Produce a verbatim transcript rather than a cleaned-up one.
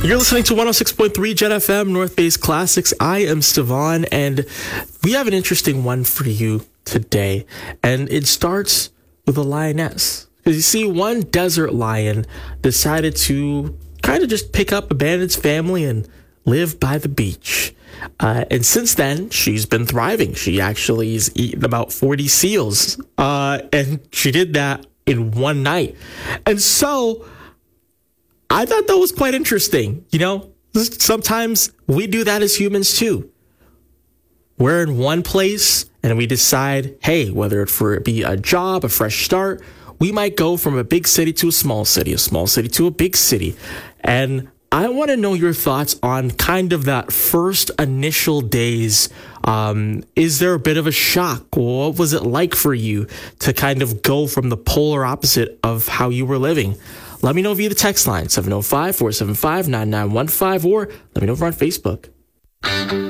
You're listening to one oh six point three Jet F M, North Base Classics. I am Stevan, and we have an interesting one for you today. And it starts with a lioness. Because you see, one desert lion decided to kind of just pick up, abandon its family, and live by the beach. Uh, and since then, she's been thriving. She actually has eaten about forty seals. Uh, and she did that in one night. And so I thought that was quite interesting. You know, sometimes we do that as humans too. We're in one place and we decide, hey, whether it for it be a job, a fresh start, we might go from a big city to a small city, a small city to a big city. And I want to know your thoughts on kind of that first initial days. Um, is there a bit of a shock? What was it like for you to kind of go from the polar opposite of how you were living? Let me know via the text line, seven oh five, four seven five, nine nine one five, or let me know over on Facebook.